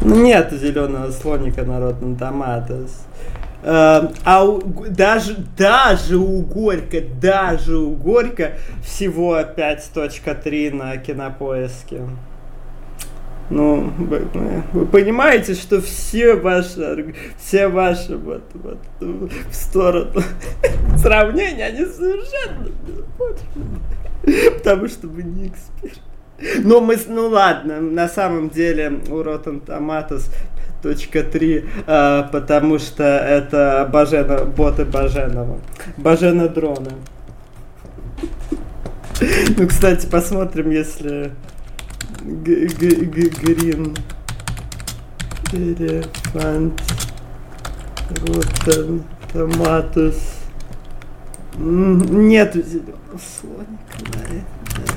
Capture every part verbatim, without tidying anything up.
Нет зеленого слоника на Rotten Tomatoes. Uh, а у, даже, даже у Горько, даже у Горько всего пять точка три на Кинопоиске. Ну, вы, вы понимаете, что все ваши, все ваши вот, вот, в сторону сравнения, они совершенно беспочвенны, потому что вы не эксперт. Но мы, ну ладно, на самом деле у Rotten Tomatoes точка три, а, потому что это Бажена, боты Баженова. Бажена дрона. Ну, кстати, посмотрим, если Грин Элефант Rotten Tomatoes. Нету зеленого слоника на это.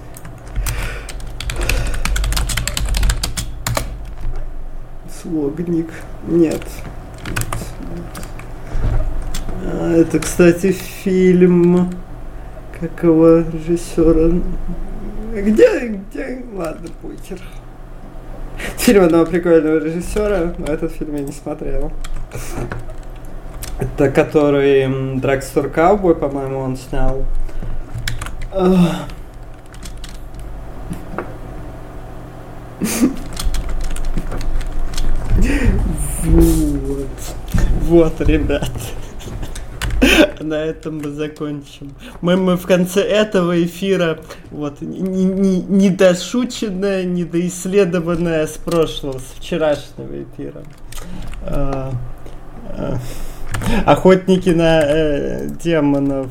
Слогник. Нет. Нет. А, это, кстати, фильм какого режиссера? Где, где? Ладно, похер. Фильм одного прикольного режиссера, но этот фильм я не смотрел. Это который Drugstore Cowboy, по-моему, он снял. Вот. Вот, ребят. На этом мы закончим. Мы, мы в конце этого эфира вот недошученное, не недоисследованное с прошлого, с вчерашнего эфира. А, а, охотники на э, демонов.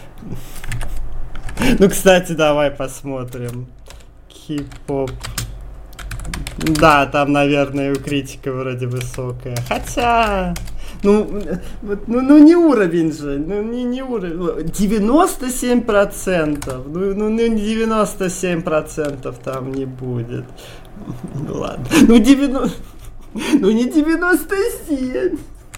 Ну, кстати, давай посмотрим. Кей-поп. Да, там, наверное, у критика вроде высокая. Хотя... Ну, вот, ну, ну не уровень же, ну не, не уровень. девяносто семь процентов. Ну, ну, ну девяносто семь процентов там не будет. Ну ладно. Ну девяносто... Ну не девяносто семь.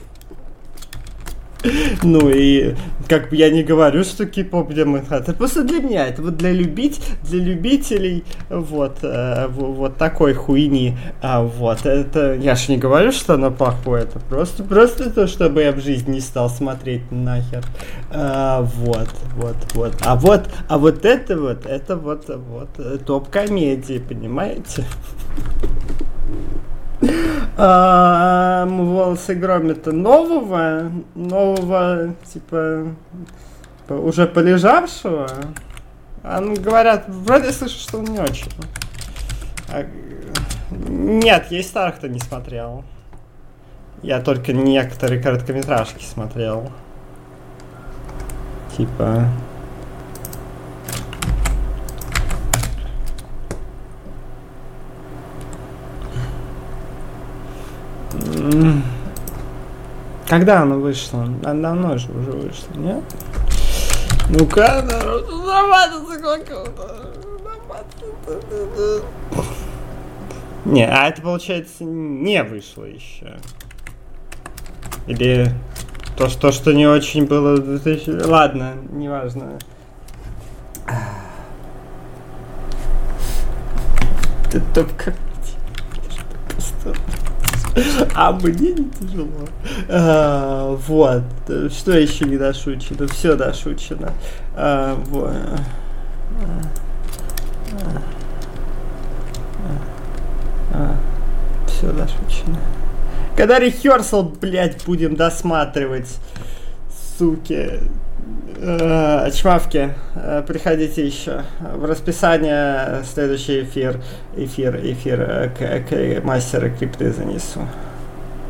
Ну и как бы я не говорю, что кей-поп демон хат. Это просто для меня, это вот для любить, для любителей вот, э, вот такой хуйни. А, вот, это я ж не говорю, что оно плохое, это просто, просто то, чтобы я в жизни не стал смотреть нахер. А, вот, вот, вот. А вот, а вот это вот, это вот, вот топ-комедии, понимаете? А, волосы Громита нового, нового, типа, типа уже полежавшего. А, ну, говорят, вроде слышу, что он не очень. А, нет, я и старых-то не смотрел. Я только некоторые короткометражки смотрел. Типа... Когда оно вышло? Давно же уже вышло, нет? Ну-ка, народ, не, а это, получается, не вышло еще. Или то, что, что не очень было... Ладно, неважно. Ты только... А мне не тяжело. А, вот. Что еще не дошучено? Все дошучено. А, вот. А, а, все дошучено. Когда рехерсал, блять, будем досматривать, суки. А, чмавки, а, приходите еще. В расписание следующий эфир, эфир, эфир к, к мастера крипты занесу.